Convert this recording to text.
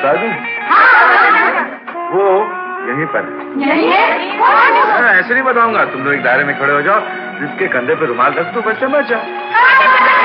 बता दूं? वो यहीं पर ऐसे नहीं बताऊंगा। तुम लोग एक दायरे में खड़े हो जाओ, जिसके कंधे पे रुमाल रख दो, बच्चा बचा।